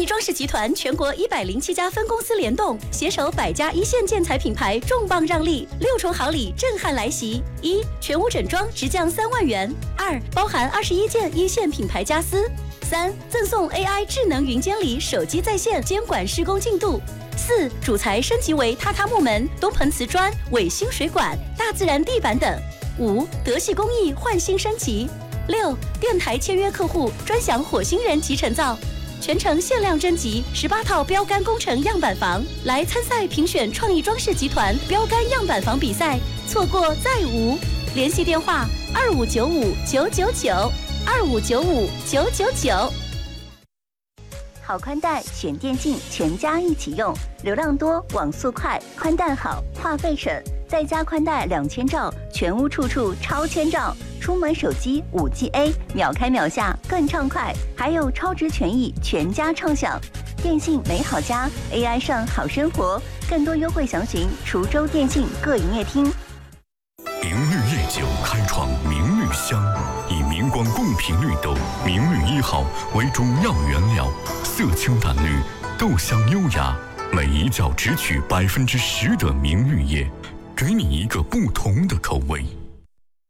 益装饰集团全国107家分公司联动，携手100家一线建材品牌，重磅让利，6重好礼震撼来袭：1. 全屋整装直降3万元；2. 包含21件一线品牌家私；3. 赠送 AI 智能云监理，手机在线监管施工进度；4. 主材升级为榻榻木门、东盆瓷砖、伟星水管、大自然地板等；5. 德系工艺换新升级；6. 电台签约客户专享火星人集成灶。全程限量征集18套标杆工程样板房，来参赛评选创意装饰集团标杆样板房比赛，错过再无。联系电话2595-999，2595-999。 好宽带选电信，全家一起用，流量多，网速快，宽带好，话费省，再加宽带2000兆，全屋处处超千兆。出门手机5G秒开秒下更畅快，还有超值权益，全家畅享。电信美好家 ，AI 上好生活，更多优惠详询滁州电信各营业厅。 明绿夜酒开创明绿香，以明光贡品绿豆明绿1号为中药原料，色清淡绿，豆香优雅，每一角只取10%的明绿叶，给你一个不同的口味。